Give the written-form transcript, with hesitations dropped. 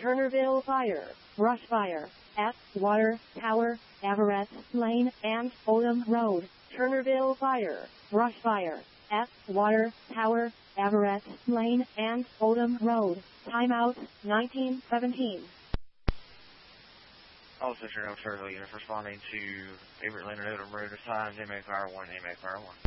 Turnerville Fire, Brush Fire, at Water Tower, Everett Lane, and Oldham Road. Turnerville Fire, Brush Fire, at Water Tower, Everett Lane, and Oldham Road. Timeout, 1917. All Central Turnerville units responding to Everett Lane and Oldham Road. This time, inmate Fire 1, inmate Fire 1.